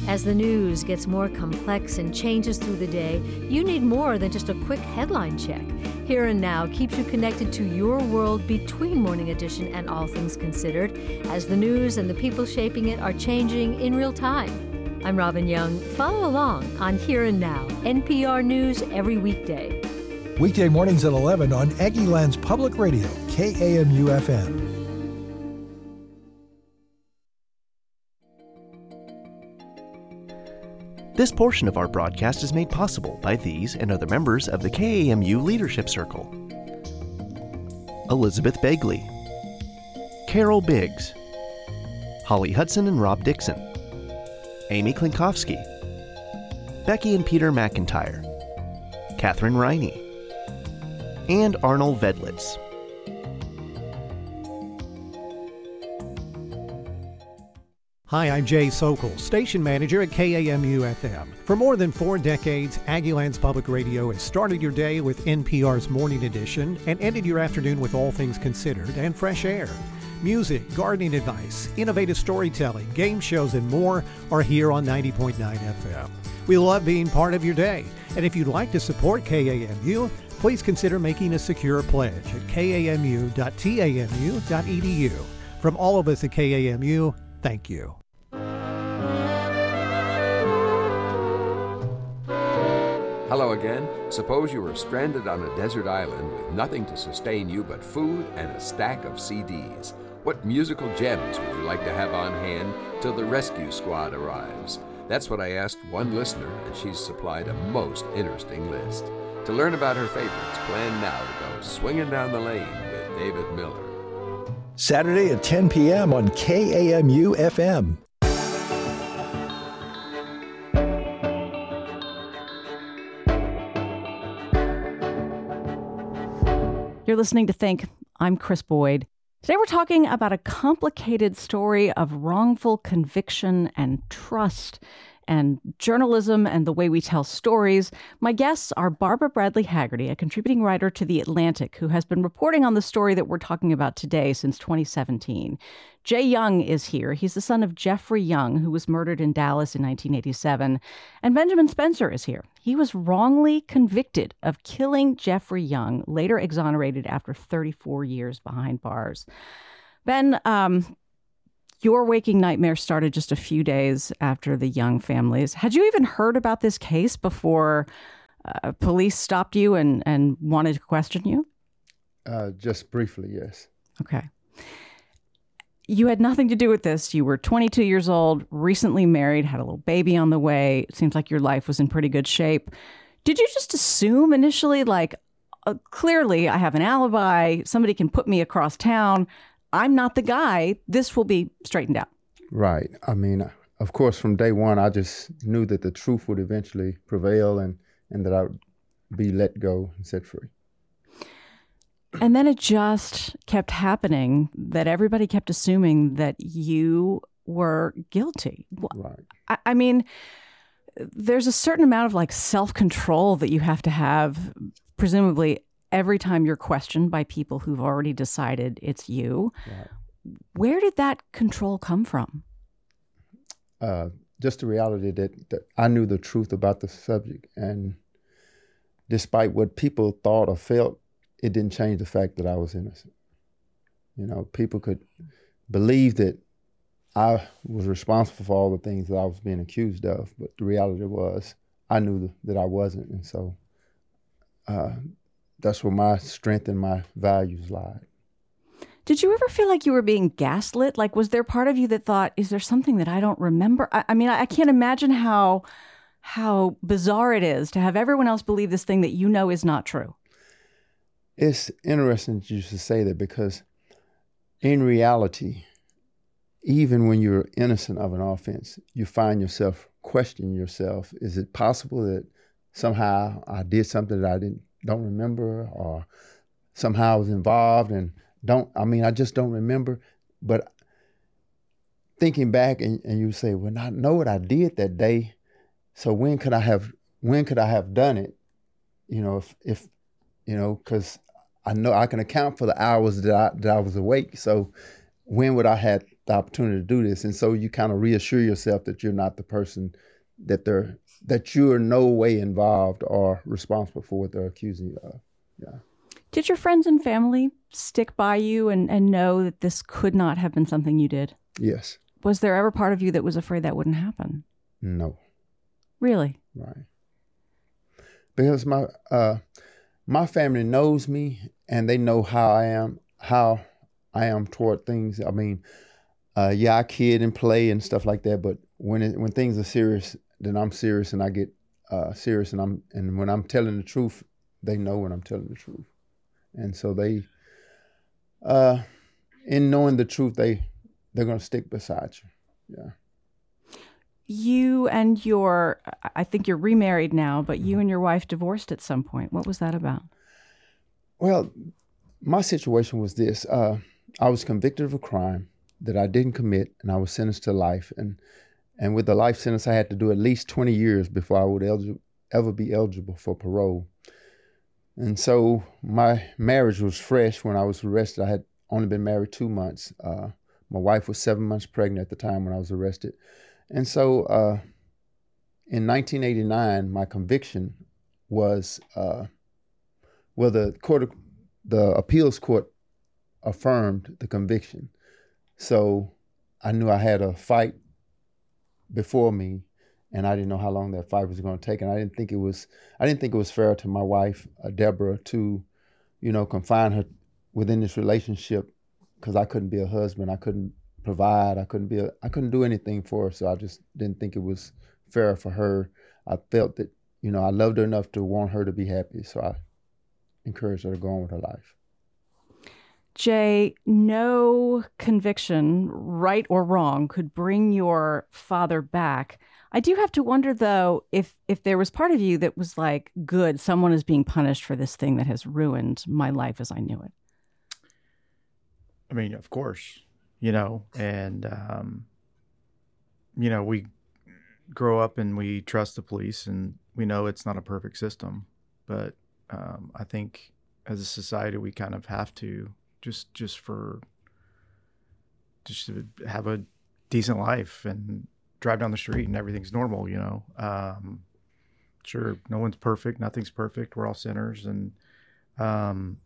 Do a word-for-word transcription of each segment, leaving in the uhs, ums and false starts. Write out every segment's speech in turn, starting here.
As the news gets more complex and changes through the day, you need more than just a quick headline check. Here and Now keeps you connected to your world between Morning Edition and All Things Considered, as the news and the people shaping it are changing in real time. I'm Robin Young. Follow along on Here and Now, N P R News every weekday. Weekday mornings at eleven on Aggieland's Public Radio, K A M U F M. This portion of our broadcast is made possible by these and other members of the K A M U Leadership Circle. Elizabeth Begley, Carol Biggs, Holly Hudson and Rob Dixon, Amy Klinkowski, Becky and Peter McIntyre, Catherine Riney, and Arnold Vedlitz. Hi, I'm Jay Sokol, station manager at K A M U F M. For more than four decades, Aggieland's Public Radio has started your day with N P R's Morning Edition and ended your afternoon with All Things Considered and Fresh Air. Music, gardening advice, innovative storytelling, game shows, and more are here on ninety point nine F M. We love being part of your day, and if you'd like to support K A M U, please consider making a secure pledge at k a m u dot t a m u dot e d u. From all of us at K A M U, thank you. Hello again. Suppose you were stranded on a desert island with nothing to sustain you but food and a stack of C Ds. What musical gems would you like to have on hand till the rescue squad arrives? That's what I asked one listener, and she's supplied a most interesting list. To learn about her favorites, plan now to go swinging down the lane with David Miller. Saturday at ten p.m. on K A M U F M. You're listening to Think. I'm Chris Boyd. Today we're talking about a complicated story of wrongful conviction and trust and journalism and the way we tell stories. My guests are Barbara Bradley Haggerty, a contributing writer to The Atlantic, who has been reporting on the story that we're talking about today since twenty seventeen. Jay Young is here. He's the son of Jeffrey Young, who was murdered in Dallas in nineteen eighty-seven. And Benjamin Spencer is here. He was wrongly convicted of killing Jeffrey Young, later exonerated after thirty-four years behind bars. Ben, um, your waking nightmare started just a few days after the Young families. Had you even heard about this case before uh, police stopped you and, and wanted to question you? Uh, just briefly, yes. Okay. You had nothing to do with this. You were twenty-two years old, recently married, had a little baby on the way. It seems like your life was in pretty good shape. Did you just assume initially, like, uh, clearly I have an alibi, somebody can put me across town, I'm not the guy, this will be straightened out? Right. I mean, of course, from day one, I just knew that the truth would eventually prevail and, and that I would be let go and set free. And then it just kept happening that everybody kept assuming that you were guilty. Right. I, I mean, there's a certain amount of like self-control that you have to have, presumably every time you're questioned by people who've already decided it's you. Right. Where did that control come from? Uh, just the reality that, that I knew the truth about the subject. And despite what people thought or felt, it didn't change the fact that I was innocent. You know, people could believe that I was responsible for all the things that I was being accused of, but the reality was I knew that I wasn't. And so uh, that's where my strength and my values lied. Did you ever feel like you were being gaslit? Like, was there part of you that thought, is there something that I don't remember? I, I mean, I, I can't imagine how how bizarre it is to have everyone else believe this thing that you know is not true. It's interesting that you should say that, because in reality, even when you're innocent of an offense, you find yourself questioning yourself. Is it possible that somehow I did something that I didn't don't remember, or somehow I was involved and don't, I mean, I just don't remember. But thinking back, and, and you say, well, I know what I did that day. So when could I have, when could I have done it? You know, if, if you know, because I know I can account for the hours that I, that I was awake. So when would I have the opportunity to do this. And so you kind of reassure yourself that you're not the person that they're, that you are no way involved or responsible for what they're accusing you of. Yeah. Did your friends and family stick by you and, and know that this could not have been something you did? Yes. Was there ever part of you that was afraid that wouldn't happen? No. Really? Right. Because my uh, my family knows me, and they know how I am, how I am toward things. I mean, uh, yeah, I kid and play and stuff like that, but when it, when things are serious, then I'm serious, and I get uh, serious, and I'm and when I'm telling the truth, they know when I'm telling the truth, and so they, uh, in knowing the truth, they they're gonna stick beside you. Yeah. You and your, I think you're remarried now, but you and your wife divorced at some point. What was that about? Well, my situation was this. Uh, I was convicted of a crime that I didn't commit, and I was sentenced to life. And and with the life sentence, I had to do at least twenty years before I would elig- ever be eligible for parole. And so my marriage was fresh when I was arrested. I had only been married two months. Uh, my wife was seven months pregnant at the time when I was arrested. And so uh, in nineteen eighty-nine, my conviction was, uh, well, the court, of, the appeals court affirmed the conviction. So I knew I had a fight before me, and I didn't know how long that fight was going to take. And I didn't think it was, I didn't think it was fair to my wife, uh, Deborah, to, you know, confine her within this relationship, because I couldn't be a husband. I couldn't provide. I couldn't be a, I couldn't do anything for her. So I just didn't think it was fair for her. I felt that, you know, I loved her enough to want her to be happy. So I encouraged her to go on with her life. Jay, no conviction, right or wrong, could bring your father back. I do have to wonder, though, if if there was part of you that was like, good, someone is being punished for this thing that has ruined my life as I knew it. I mean, of course. You know, and, um, you know, we grow up and we trust the police, and we know it's not a perfect system. But um, I think as a society, we kind of have to just just for just to have a decent life and drive down the street and everything's normal, you know. Um, sure, no one's perfect. Nothing's perfect. We're all sinners. And um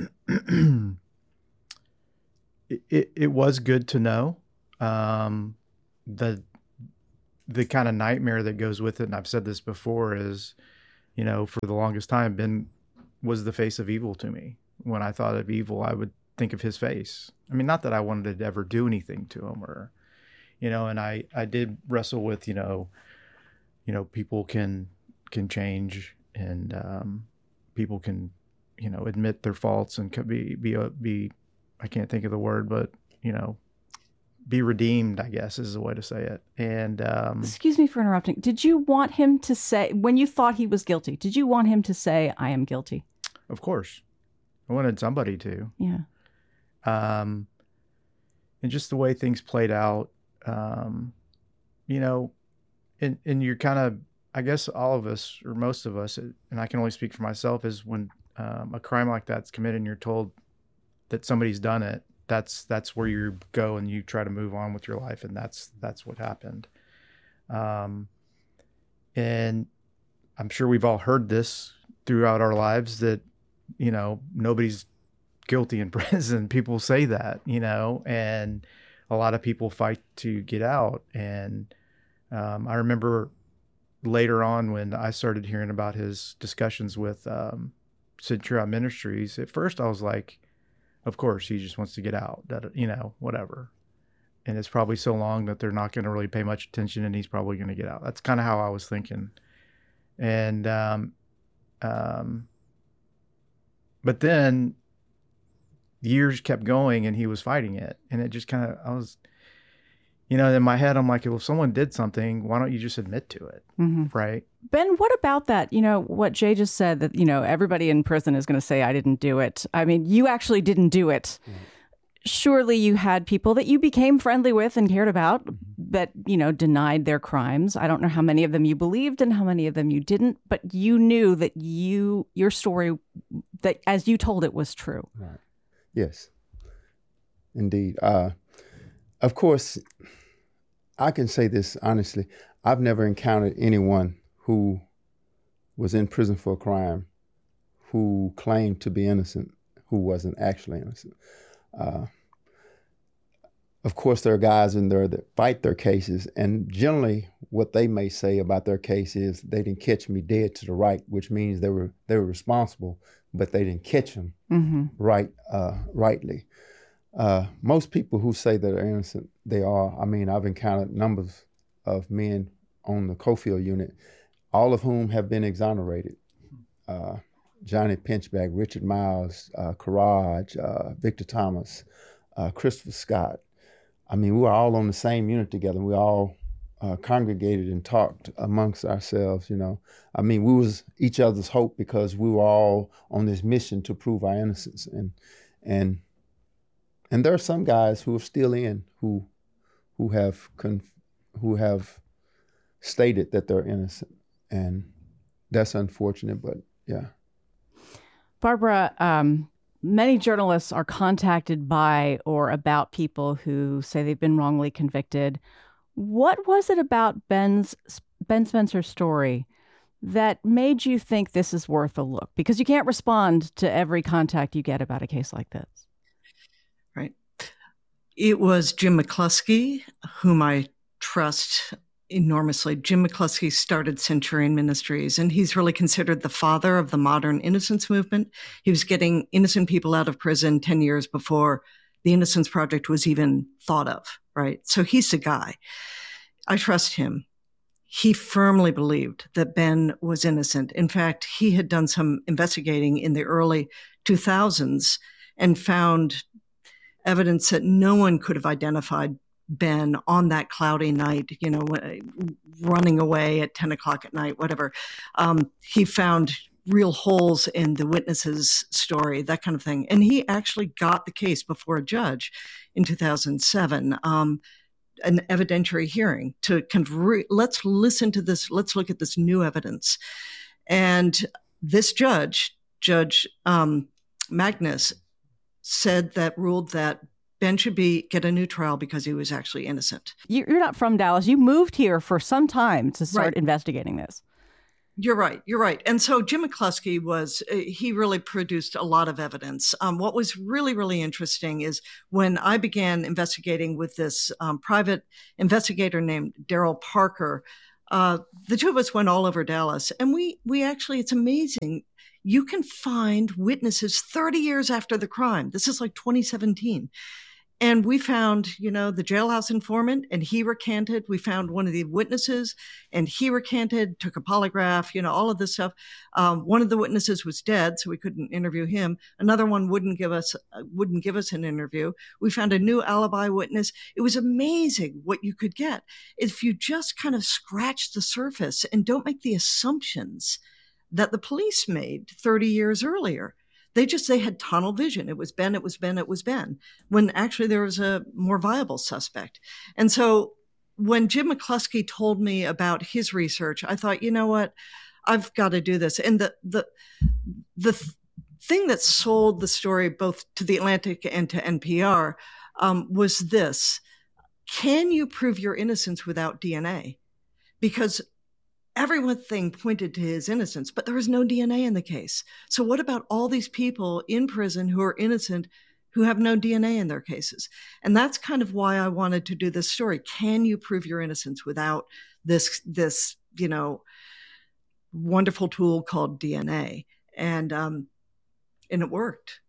It, it, it was good to know um, the the kind of nightmare that goes with it. And I've said this before is, you know, for the longest time, Ben was the face of evil to me. When I thought of evil, I would think of his face. I mean, not that I wanted to ever do anything to him or, you know, and I, I did wrestle with, you know, you know, people can, can change and um, people can, you know, admit their faults and could be, be, be, I can't think of the word, but, you know, be redeemed, I guess is the way to say it. And um, excuse me for interrupting. Did you want him to say, when you thought he was guilty, did you want him to say, I am guilty? Of course. I wanted somebody to. Yeah. Um, and just the way things played out, um, you know, and, and you're kind of, I guess all of us, or most of us, and I can only speak for myself, is when um, a crime like that's committed and you're told that somebody's done it, that's that's where you go and you try to move on with your life, and that's that's what happened. Um, and I'm sure we've all heard this throughout our lives that, you know, nobody's guilty in prison. People say that, you know, and a lot of people fight to get out. And um, I remember later on when I started hearing about his discussions with um, Centurion Ministries, at first I was like, of course, he just wants to get out, that, you know, whatever. And it's probably so long that they're not going to really pay much attention and he's probably going to get out. That's kind of how I was thinking. And, um, um, but then years kept going and he was fighting it. And it just kind of, I was, you know, in my head, I'm like, well, if someone did something, why don't you just admit to it? Mm-hmm. Right. Ben, what about that? You know, what Jay just said, that, you know, everybody in prison is going to say, I didn't do it. I mean, you actually didn't do it. Mm-hmm. Surely you had people that you became friendly with and cared about mm-hmm. that, you know, denied their crimes. I don't know how many of them you believed and how many of them you didn't, but you knew that you, your story, that as you told it, was true. Right. Yes, indeed. Uh, of course, I can say this honestly. I've never encountered anyone who was in prison for a crime who claimed to be innocent, who wasn't actually innocent. Uh, of course, there are guys in there that fight their cases, and generally what they may say about their case is they didn't catch me dead to the right, which means they were they were responsible, but they didn't catch them mm-hmm. right uh, rightly. Uh, most people who say that they're innocent, they are. I mean, I've encountered numbers of men on the Cofield unit, all of whom have been exonerated. Uh, Johnny Pinchback, Richard Miles, uh, Courage, uh, Victor Thomas, uh, Christopher Scott. I mean, we were all on the same unit together. We all uh, congregated and talked amongst ourselves, you know. I mean, we was each other's hope because we were all on this mission to prove our innocence. And and and there are some guys who are still in who who have conf- who have stated that they're innocent, and that's unfortunate. But yeah, Barbara. Um... Many journalists are contacted by or about people who say they've been wrongly convicted. What was it about Ben's Ben Spencer's story that made you think this is worth a look? Because you can't respond to every contact you get about a case like this. Right. It was Jim McCluskey, whom I trust enormously. Jim McCluskey started Centurion Ministries, and he's really considered the father of the modern innocence movement. He was getting innocent people out of prison ten years before the Innocence Project was even thought of, right? So he's the guy. I trust him. He firmly believed that Ben was innocent. In fact, he had done some investigating in the early two thousands and found evidence that no one could have identified Ben on that cloudy night, you know, running away at ten o'clock at night, whatever. Um, he found real holes in the witness's story, that kind of thing. And he actually got the case before a judge in two thousand seven, um, an evidentiary hearing to kind of re- let's listen to this, let's look at this new evidence. And this judge, Judge um, Magnus, said that, ruled that Ben should be get a new trial because he was actually innocent. You're not from Dallas. You moved here for some time to start right. investigating this. You're right. You're right. And so Jim McCluskey was, uh, he really produced a lot of evidence. Um, what was really, really interesting is when I began investigating with this um, private investigator named Daryl Parker, uh, the two of us went all over Dallas. And we, we actually, it's amazing. You can find witnesses thirty years after the crime. This is like twenty seventeen. And we found, you know, the jailhouse informant, and he recanted. We found one of the witnesses, and he recanted, took a polygraph, you know, all of this stuff. Um, one of the witnesses was dead, so we couldn't interview him. Another one wouldn't give us uh, wouldn't give us an interview. We found a new alibi witness. It was amazing what you could get if you just kind of scratch the surface and don't make the assumptions that the police made thirty years earlier. They just, they had tunnel vision. It was Ben, it was Ben, it was Ben, when actually there was a more viable suspect. And so when Jim McCluskey told me about his research, I thought, you know what, I've got to do this. And the, the, the th- thing that sold the story both to The Atlantic and to N P R um, was this: can you prove your innocence without D N A? Because everything pointed to his innocence, but there was no D N A in the case. So what about all these people in prison who are innocent who have no D N A in their cases? And that's kind of why I wanted to do this story. Can you prove your innocence without this, this, you know, wonderful tool called D N A? And, um, and it worked.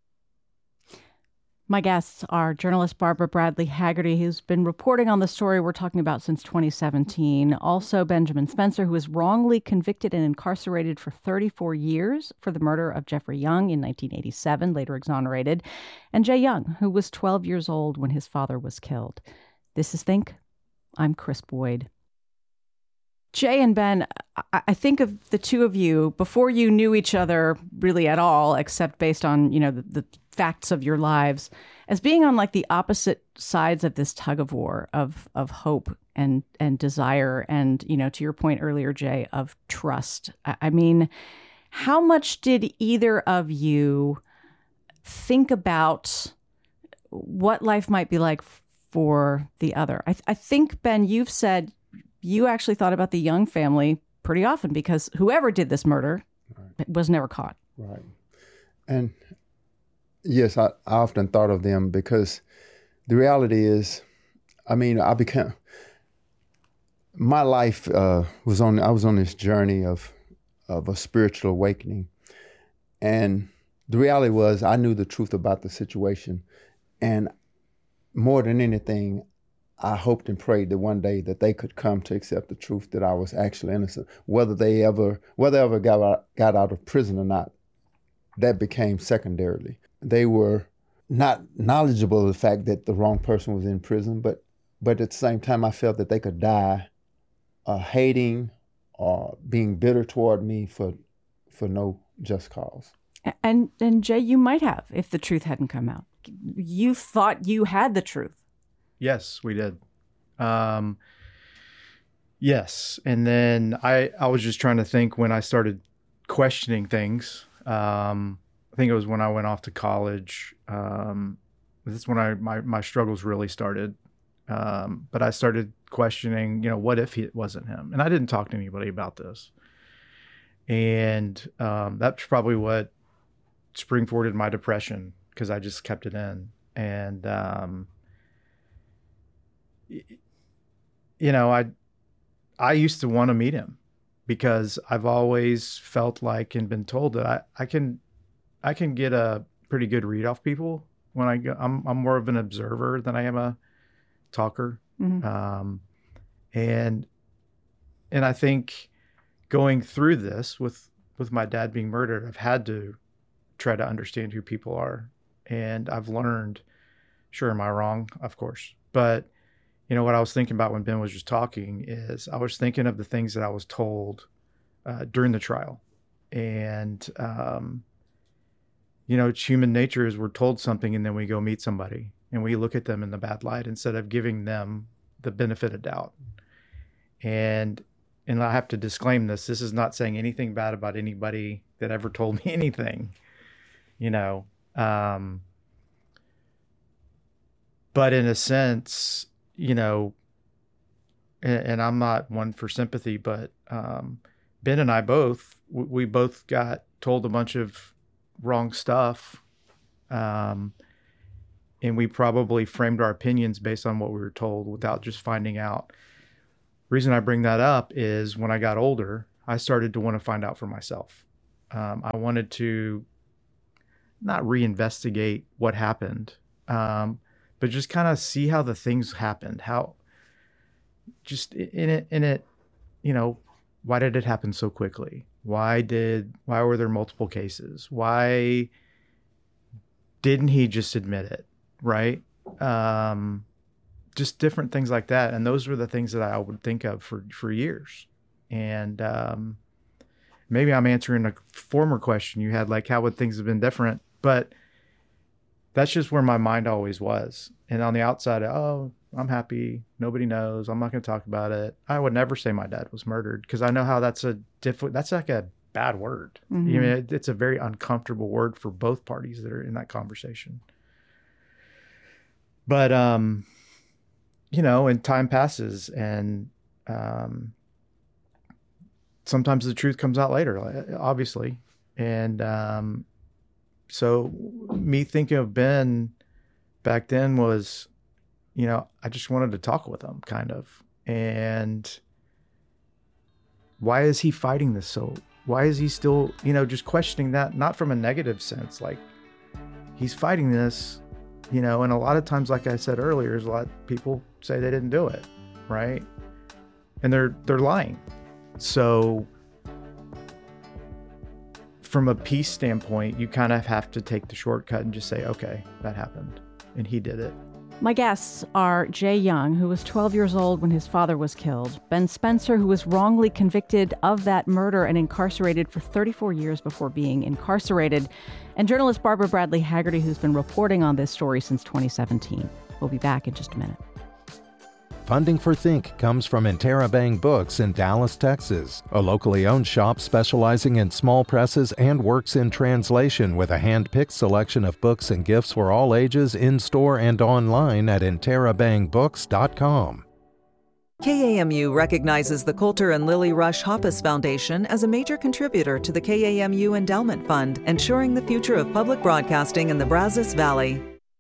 My guests are journalist Barbara Bradley Haggerty, who's been reporting on the story we're talking about since twenty seventeen. Also, Benjamin Spencer, who was wrongly convicted and incarcerated for thirty-four years for the murder of Jeffrey Young in nineteen eighty-seven, later exonerated. And Jay Young, who was twelve years old when his father was killed. This is Think. I'm Chris Boyd. Jay and Ben, I think of the two of you before you knew each other really at all, except based on, you know, the, the facts of your lives, as being on like the opposite sides of this tug of war of of hope and and desire and, you know, to your point earlier, Jay, of trust. I mean, how much did either of you think about what life might be like for the other. I, th- I think, Ben, you've said you actually thought about the Young family pretty often because whoever did this murder right. was never caught. Right. And yes, I, I often thought of them because the reality is, I mean, I became, my life uh, was on, I was on this journey of, of a spiritual awakening. And the reality was I knew the truth about the situation. And more than anything, I hoped and prayed that one day that they could come to accept the truth that I was actually innocent. Whether they ever, whether they ever got out, got out of prison or not, that became secondarily. They were not knowledgeable of the fact that the wrong person was in prison, but but at the same time, I felt that they could die uh, hating or being bitter toward me for for no just cause. And and Jay, you might have if the truth hadn't come out. You thought you had the truth. Yes, we did. Um, yes, and then I I was just trying to think when I started questioning things. Um, I think it was when I went off to college. Um, this is when I my my struggles really started. Um, but I started questioning, you know, what if it wasn't him? And I didn't talk to anybody about this. And um, that's probably what spring-forwarded my depression because I just kept it in. And, um, you know, I I used to want to meet him because I've always felt like and been told that I, I can I can get a pretty good read off people when I go. I'm I'm more of an observer than I am a talker. Mm-hmm. Um, and and I think going through this with with my dad being murdered, I've had to try to understand who people are. And I've learned, sure, am I wrong? Of course. But, you know, what I was thinking about when Ben was just talking is I was thinking of the things that I was told uh, during the trial. And, um, you know, it's human nature is we're told something and then we go meet somebody and we look at them in the bad light instead of giving them the benefit of doubt. And and I have to disclaim this. This is not saying anything bad about anybody that ever told me anything, you know. Um, but in a sense, you know, and, and I'm not one for sympathy, but um, Ben and I both, we both got told a bunch of wrong stuff. Um, and we probably framed our opinions based on what we were told without just finding out. The reason I bring that up is when I got older, I started to want to find out for myself. Um, I wanted to not reinvestigate what happened, um, but just kind of see how the things happened, how just in it, in it, you know, why did it happen so quickly? Why did, why were there multiple cases? Why didn't he just admit it? Right. Um, just different things like that. And those were the things that I would think of for, for years. And, um, maybe I'm answering a former question you had, like, how would things have been different? But that's just where my mind always was. And on the outside, oh, I'm happy. Nobody knows. I'm not going to talk about it. I would never say my dad was murdered because I know how that's a difficult, that's like a bad word. Mm-hmm. You know, it, it's a very uncomfortable word for both parties that are in that conversation. But, um, you know, and time passes and, um, sometimes the truth comes out later, obviously. And, um, so me thinking of Ben back then was, you know, I just wanted to talk with him kind of. And why is he fighting this? So why is he still, you know, just questioning that, not from a negative sense, like he's fighting this, you know, and a lot of times, like I said earlier, there's a lot of people say they didn't do it. Right. And they're, they're lying. So from a peace standpoint, you kind of have to take the shortcut and just say, okay, that happened and he did it. My guests are Jay Young, who was twelve years old when his father was killed, Ben Spencer, who was wrongly convicted of that murder and incarcerated for thirty-four years before being incarcerated, and journalist Barbara Bradley Haggerty, who's been reporting on this story since twenty seventeen. We'll be back in just a minute. Funding for Think comes from Interabang Books in Dallas, Texas, a locally owned shop specializing in small presses and works in translation with a hand-picked selection of books and gifts for all ages in-store and online at interabang books dot com. K A M U recognizes the Coulter and Lily Rush Hoppus Foundation as a major contributor to the K A M U Endowment Fund, ensuring the future of public broadcasting in the Brazos Valley.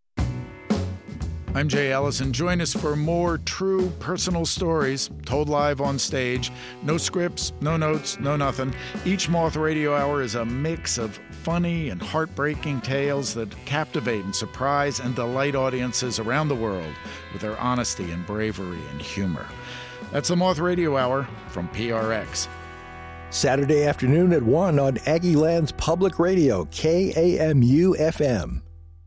I'm Jay Ellison. Join us for more true personal stories told live on stage. No scripts, no notes, no nothing. Each Moth Radio Hour is a mix of funny and heartbreaking tales that captivate and surprise and delight audiences around the world with their honesty and bravery and humor. That's the Moth Radio Hour from P R X. Saturday afternoon at one on Aggieland's Public Radio, K A M U F M.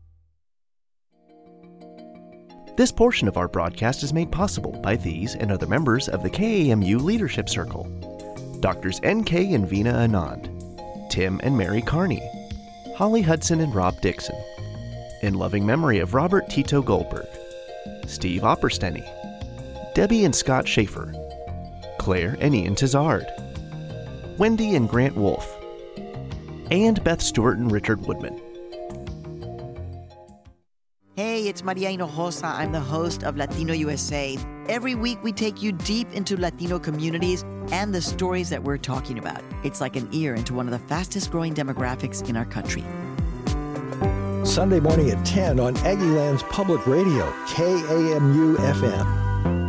This portion of our broadcast is made possible by these and other members of the K A M U Leadership Circle. Doctors N K and Veena Anand, Tim and Mary Carney, Holly Hudson and Rob Dixon, in loving memory of Robert Tito Goldberg, Steve Oppersteny, Debbie and Scott Schaefer, Claire and Ian Tizard, Wendy and Grant Wolfe, and Beth Stewart and Richard Woodman. Hey, it's Maria Hinojosa. I'm the host of Latino U S A. Every week, we take you deep into Latino communities and the stories that we're talking about. It's like an ear into one of the fastest-growing demographics in our country. Sunday morning at ten on Aggieland's Public Radio, K A M U F M.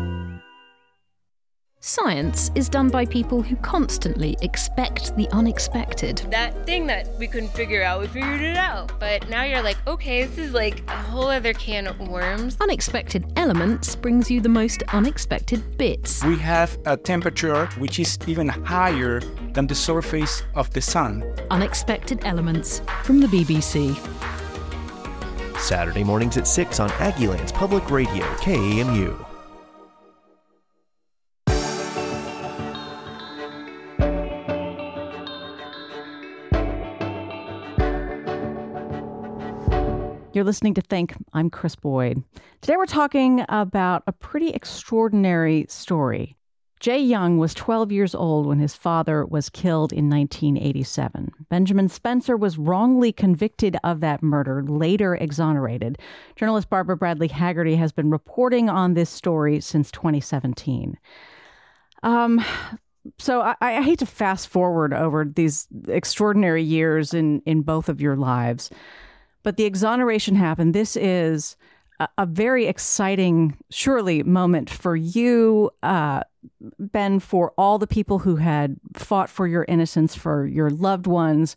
Science is done by people who constantly expect the unexpected. That thing that we couldn't figure out, we figured it out. But now you're like, okay, this is like a whole other can of worms. Unexpected Elements brings you the most unexpected bits. We have a temperature which is even higher than the surface of the sun. Unexpected Elements from the B B C. Saturday mornings at six on Aggieland's Public Radio, K A M U. You're listening to Think. I'm Chris Boyd. Today we're talking about a pretty extraordinary story. Jay Young was twelve years old when his father was killed in nineteen eighty-seven. Benjamin Spencer was wrongly convicted of that murder, later exonerated. Journalist Barbara Bradley Haggerty has been reporting on this story since twenty seventeen. Um, so I, I hate to fast forward over these extraordinary years in, in both of your lives. But the exoneration happened. This is a, a very exciting, surely, moment for you, uh, Ben, for all the people who had fought for your innocence, for your loved ones.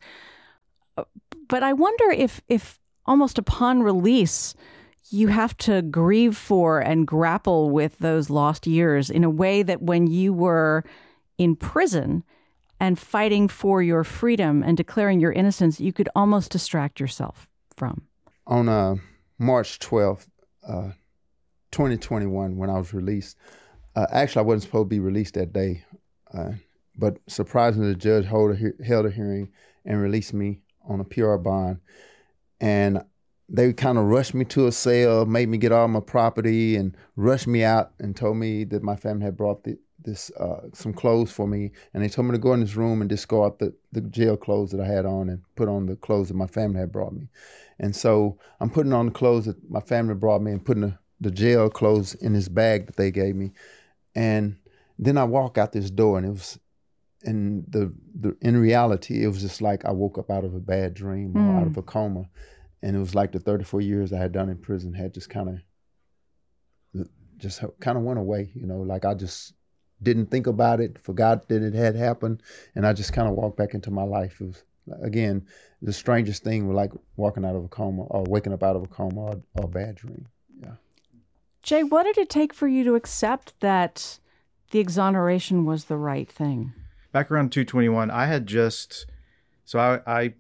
But I wonder if, if almost upon release, you have to grieve for and grapple with those lost years in a way that when you were in prison and fighting for your freedom and declaring your innocence, you could almost distract yourself from. On uh, March twelfth, uh, twenty twenty-one, when I was released, uh, actually I wasn't supposed to be released that day, uh, but surprisingly the judge held a, he- held a hearing and released me on a P R bond. And they kind of rushed me to a cell, made me get all my property and rushed me out and told me that my family had brought the, this uh, some clothes for me. And they told me to go in this room and discard the, the jail clothes that I had on and put on the clothes that my family had brought me. And so I'm putting on the clothes that my family brought me and putting the, the jail clothes in this bag that they gave me. And then I walk out this door and it was, and the, the in reality, it was just like I woke up out of a bad dream or Mm. out of a coma. And it was like the thirty-four years I had done in prison had just kind of, just kind of went away, you know, like I just didn't think about it, forgot that it had happened. And I just kind of walked back into my life. It was, again, the strangest thing was like walking out of a coma or waking up out of a coma or, or a bad dream. Yeah. Jay, what did it take for you to accept that the exoneration was the right thing? Back around two twenty-one, I had just, so I, I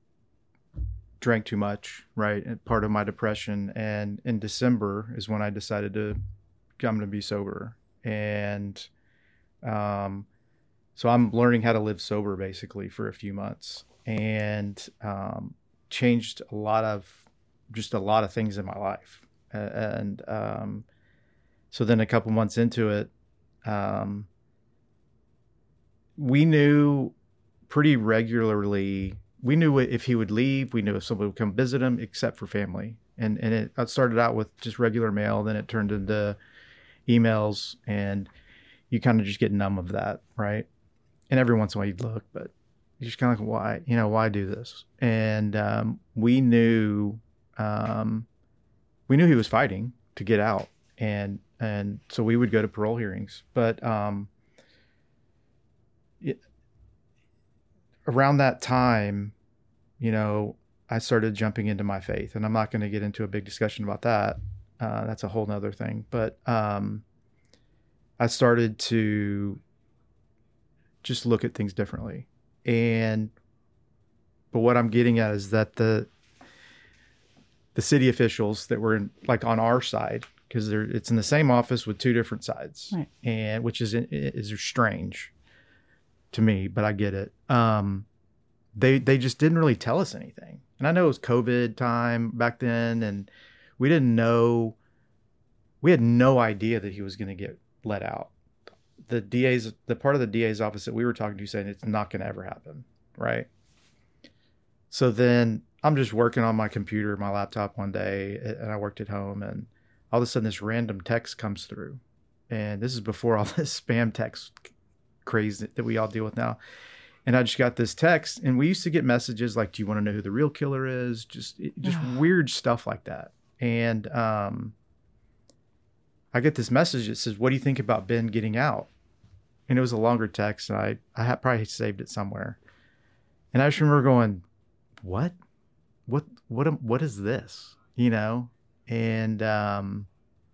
drank too much, right? And part of my depression. And in December is when I decided to, I'm going to be sober. And um, so I'm learning how to live sober basically for a few months, and um, changed a lot of, just a lot of things in my life. Uh, and um, So then a couple months into it, um, we knew pretty regularly, we knew if he would leave, we knew if somebody would come visit him, except for family. And and it, it started out with just regular mail, then it turned into emails, and you kind of just get numb of that, right? And every once in a while you'd look, but you're just kind of like, why, you know, why do this? And um, we knew, um, we knew he was fighting to get out. And and so we would go to parole hearings. But um, it, around that time, you know, I started jumping into my faith. And I'm not going to get into a big discussion about that. Uh, that's a whole nother thing. But um, I started to just look at things differently. And but what I'm getting at is that the the city officials that were in, like on our side, because they're it's in the same office with two different sides, right. and which is is strange to me, but I get it. Um, they they just didn't really tell us anything, and I know it was COVID time back then, and we didn't know. We had no idea that he was going to get let out. The D A's, the part of the D A's office that we were talking to, saying it's not going to ever happen, right? So then I'm just working on my computer, my laptop one day, and I worked at home, and all of a sudden this random text comes through. And this is before all this spam text craze that we all deal with now. And I just got this text, and we used to get messages like, do you want to know who the real killer is? Just, just weird stuff like that. And um, I get this message that says, what do you think about Ben getting out? And it was a longer text, and I, I had probably saved it somewhere. And I just remember going, what? What, what, am, what is this? You know? And, um,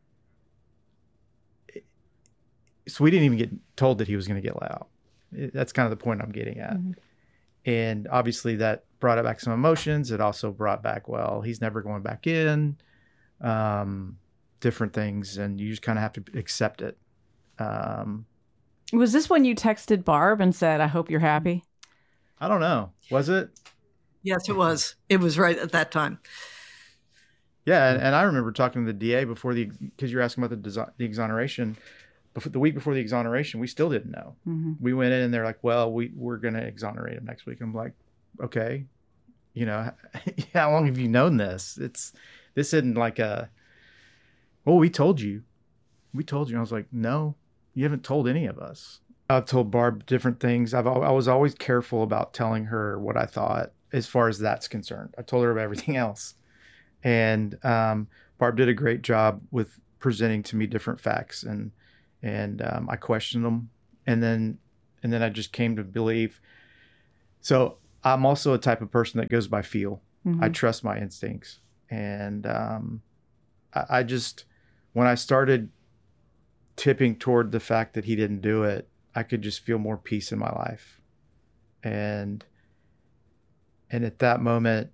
so we didn't even get told that he was going to get let out. That's kind of the point I'm getting at. Mm-hmm. And obviously that brought back some emotions. It also brought back, well, he's never going back in, um, different things. And you just kind of have to accept it. Um, Was this when you texted Barb and said, I hope you're happy? I don't know. Was it? Yes, it was. It was right at that time. Yeah. And, and I remember talking to the D A before the, because you're asking about the, desi- the exoneration. Before, the week before the exoneration, we still didn't know. Mm-hmm. We went in and they're like, well, we, we're going to exonerate him next week. I'm like, okay, you know, how long have you known this? It's, this isn't like a, well, we told you. We told you. And I was like, no, you haven't told any of us. I've told Barb different things. I've I was always careful about telling her what I thought as far as that's concerned. I told her about everything else. And um, Barb did a great job with presenting to me different facts, and and um, I questioned them, and then and then I just came to believe. So I'm also a type of person that goes by feel. Mm-hmm. I trust my instincts, and um, I, I just when I started tipping toward the fact that he didn't do it, I could just feel more peace in my life, and and at that moment,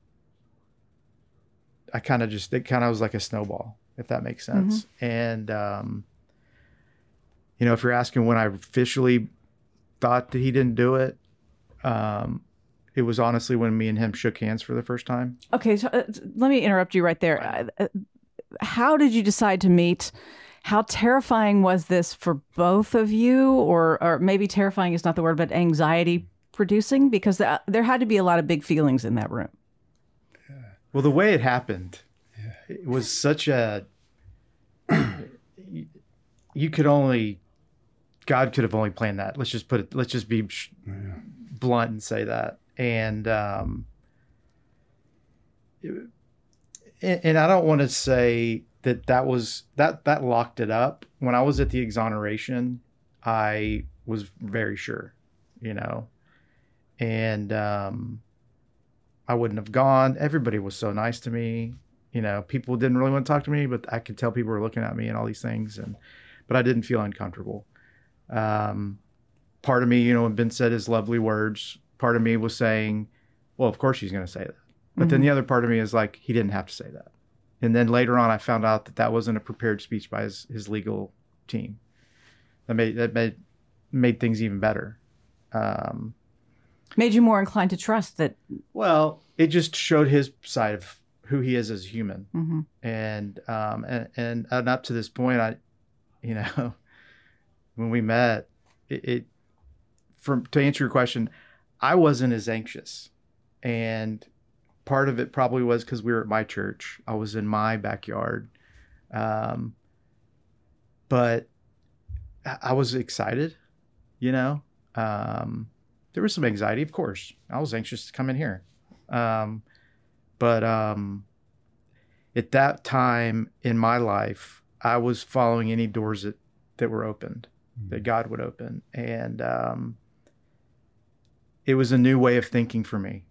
I kind of just it kind of was like a snowball, if that makes sense, mm-hmm. and. Um, You know, if you're asking when I officially thought that he didn't do it, um, it was honestly when me and him shook hands for the first time. Okay, so uh, let me interrupt you right there. Uh, how did you decide to meet? How terrifying was this for both of you? Or, or maybe terrifying is not the word, but anxiety producing? Because uh, there had to be a lot of big feelings in that room. Yeah. Well, the way it happened, yeah. It was such a... you could only... God could have only planned that. Let's just put it, let's just be yeah. blunt and say that. And, um, and, and I don't want to say that that was, that, that locked it up. When I was at the exoneration, I was very sure, you know, and, um, I wouldn't have gone. Everybody was so nice to me. You know, people didn't really want to talk to me, but I could tell people were looking at me and all these things. And, but I didn't feel uncomfortable. Um, part of me, you know, when Ben said his lovely words, part of me was saying, well, of course he's going to say that. But mm-hmm. then the other part of me is like, he didn't have to say that. And then later on, I found out that that wasn't a prepared speech by his, his legal team. That made, that made, made things even better. Um, made you more inclined to trust that. Well, it just showed his side of who he is as a human. Mm-hmm. And, um, and, and, and up to this point, I, you know, when we met, it, it from to answer your question, I wasn't as anxious, and part of it probably was because we were at my church. I was in my backyard, um, but I was excited. You know, um, there was some anxiety, of course. I was anxious to come in here, um, but um, at that time in my life, I was following any doors that that were opened, mm-hmm. that God would open, and um, it was a new way of thinking for me.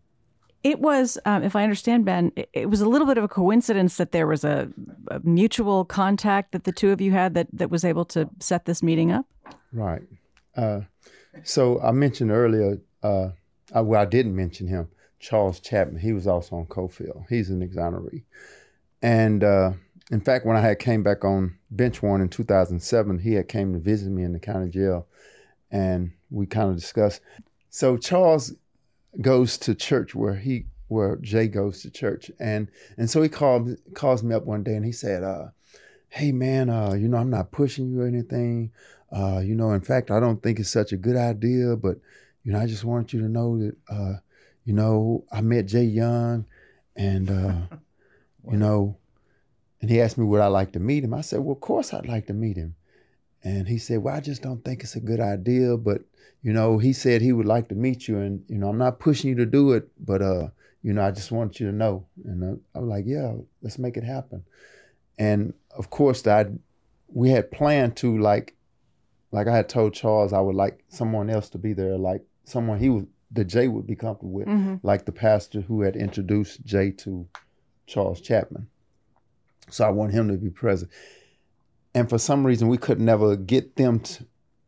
It was, um, if I understand, Ben, it, it was a little bit of a coincidence that there was a, a mutual contact that the two of you had that, that was able to set this meeting up? Right. Uh, so I mentioned earlier, uh, I, well, I didn't mention him, Charles Chapman. He was also on Cofield. He's an exoneree. And uh, in fact, when I had came back on bench warrant in two thousand seven, he had came to visit me in the county jail, and we kind of discussed. So Charles goes to church where he where Jay goes to church, and and so he called calls me up one day and he said, uh, "Hey man, uh, you know I'm not pushing you or anything. Uh, you know, in fact, I don't think it's such a good idea, but you know, I just want you to know that uh, you know I met Jay Young, and uh, wow. you know." And he asked me would I like to meet him. I said, well, of course I'd like to meet him. And he said, well, I just don't think it's a good idea, but you know, he said he would like to meet you, and you know, I'm not pushing you to do it, but uh, you know, I just want you to know. And uh, I was like, yeah, let's make it happen. And of course, I we had planned to like, like I had told Charles I would like someone else to be there, like someone he would that Jay would be comfortable with, mm-hmm. like the pastor who had introduced Jay to Charles Chapman. So I want him to be present. And for some reason, we could never get them to,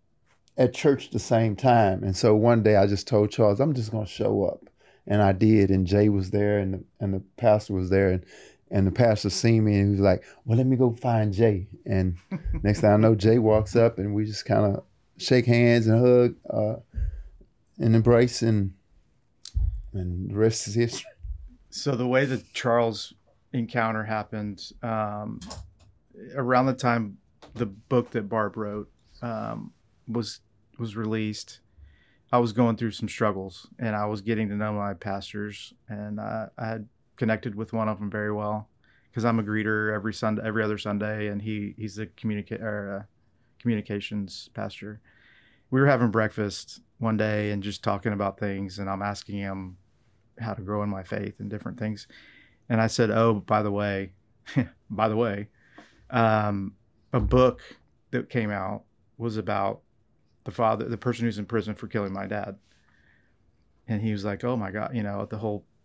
at church at the same time. And so one day I just told Charles, I'm just going to show up. And I did. And Jay was there, and the, and the pastor was there. And, and the pastor seen me, and he was like, well, let me go find Jay. And next thing I know, Jay walks up, and we just kind of shake hands and hug uh, and embrace, and, and the rest is history. So the way that Charles encounter happened um, around the time the book that Barb wrote um, was was released. I was going through some struggles, and I was getting to know my pastors, and uh, I had connected with one of them very well because I'm a greeter every Sunday, every other Sunday, and he he's a communica- or, uh, communications pastor. We were having breakfast one day and just talking about things, and I'm asking him how to grow in my faith and different things. And I said, oh, by the way, by the way, um, a book that came out was about the father, the person who's in prison for killing my dad. And he was like, oh my God, you know, the whole